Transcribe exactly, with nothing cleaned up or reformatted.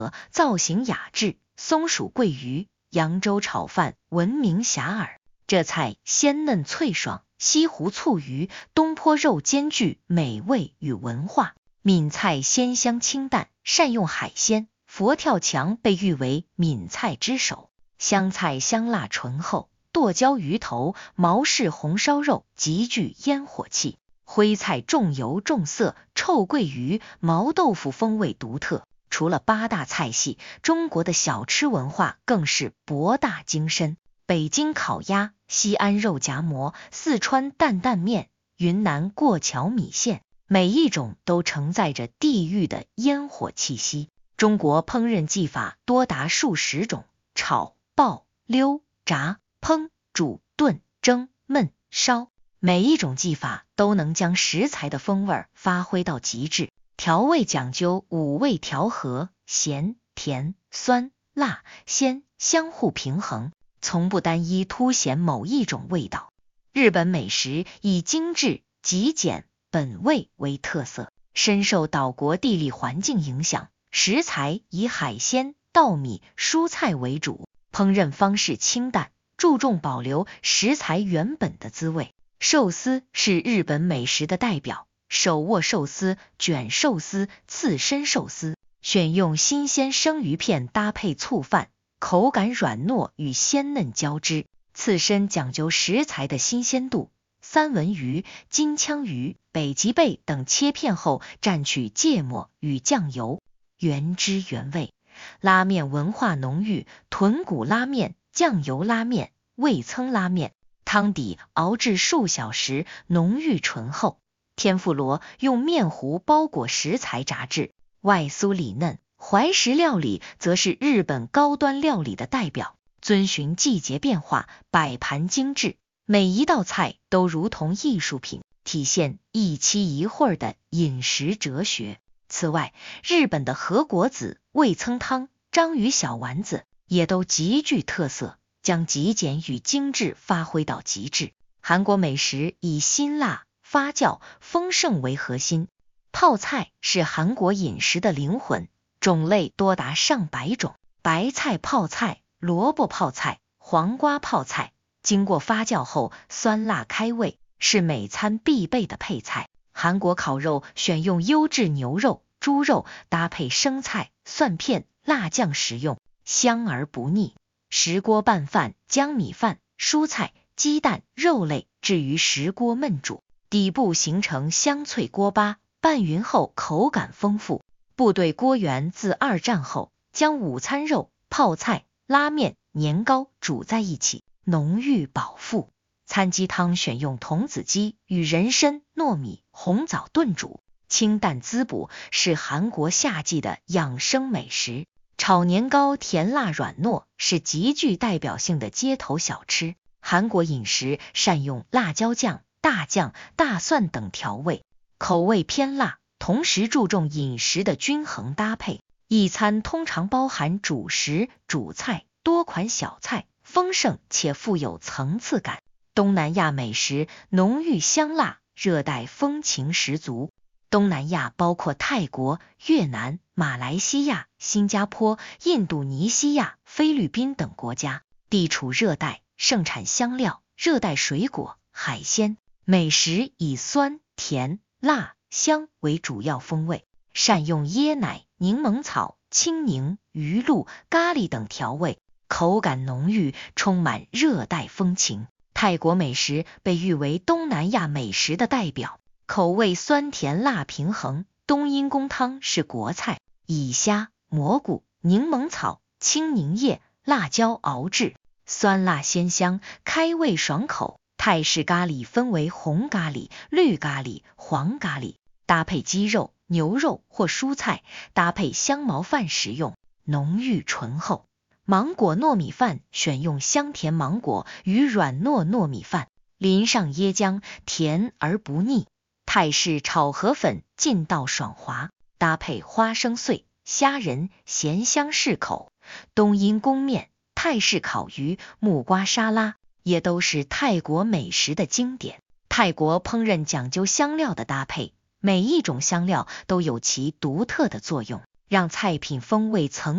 造型雅致，松鼠桂鱼、扬州炒饭闻名遐迩。这菜鲜嫩脆爽，西湖醋鱼、东坡肉兼具美味与文化。闽菜鲜香清淡，善用海鲜。佛跳墙被誉为闽菜之首。湘菜香辣醇厚，剁椒鱼头、毛氏红烧肉极具烟火气。徽菜重油重色，臭鳜鱼、毛豆腐风味独特。除了八大菜系，中国的小吃文化更是博大精深。北京烤鸭、西安肉夹馍、四川担担面、云南过桥米线，每一种都承载着地域的烟火气息。中国烹饪技法多达数十种，炒、爆、溜、炸、烹、煮、炖、蒸、焖、烧，每一种技法都能将食材的风味发挥到极致。调味讲究五味调和，咸、甜、酸、辣、鲜相互平衡，从不单一凸显某一种味道。日本美食以精致、极简、本味为特色，深受岛国地理环境影响，食材以海鲜、稻米、蔬菜为主，烹饪方式清淡，注重保留食材原本的滋味。寿司是日本美食的代表，手握寿司、卷寿司、刺身寿司，选用新鲜生鱼片搭配醋饭，口感软糯与鲜嫩交织。刺身讲究食材的新鲜度，三文鱼、金枪鱼、北极贝等切片后蘸取芥末与酱油，原汁原味。拉面文化浓郁，豚骨拉面、酱油拉面、味噌拉面，汤底熬制数小时，浓郁醇厚。天妇罗用面糊包裹食材炸制，外酥里嫩。怀石料理则是日本高端料理的代表，遵循季节变化，摆盘精致，每一道菜都如同艺术品，体现一期一会的饮食哲学。此外，日本的和果子、味噌汤、章鱼小丸子也都极具特色，将极简与精致发挥到极致。韩国美食以辛辣、发酵、丰盛为核心，泡菜是韩国饮食的灵魂，种类多达上百种，白菜泡菜、萝卜泡菜、黄瓜泡菜，经过发酵后酸辣开胃，是每餐必备的配菜。韩国烤肉选用优质牛肉、猪肉，搭配生菜、蒜片、辣酱食用，香而不腻。石锅拌饭、江米饭、蔬菜、鸡蛋、肉类置于石锅焖煮，底部形成香脆锅巴，拌匀后口感丰富。部队锅源自二战后，将午餐肉、泡菜、拉面、年糕煮在一起，浓郁饱腹。餐鸡汤选用童子鸡与人参、糯米、红枣炖煮，清淡滋补，是韩国夏季的养生美食。炒年糕甜辣软糯，是极具代表性的街头小吃。韩国饮食善用辣椒酱、大酱、大蒜等调味，口味偏辣，同时注重饮食的均衡搭配。一餐通常包含主食、主菜、多款小菜，丰盛且富有层次感。东南亚美食浓郁香辣，热带风情十足。东南亚包括泰国、越南、马来西亚、新加坡、印度尼西亚、菲律宾等国家，地处热带，盛产香料、热带水果、海鲜。美食以酸、甜、辣、香为主要风味，善用椰奶、柠檬草、青柠、鱼露、咖喱等调味，口感浓郁，充满热带风情。泰国美食被誉为东南亚美食的代表，口味酸甜辣平衡。冬阴功汤是国菜，以虾、蘑菇、柠檬草、青柠叶、辣椒熬制，酸辣鲜香，开胃爽口。泰式咖喱分为红咖喱、绿咖喱、黄咖喱，搭配鸡肉、牛肉或蔬菜，搭配香茅饭食用，浓郁醇厚。芒果糯米饭选用香甜芒果与软糯糯米饭，淋上椰浆，甜而不腻。泰式炒河粉劲道爽滑，搭配花生碎、虾仁，咸香适口。冬阴功面、泰式烤鱼、木瓜沙拉也都是泰国美食的经典。泰国烹饪讲究香料的搭配，每一种香料都有其独特的作用，让菜品风味层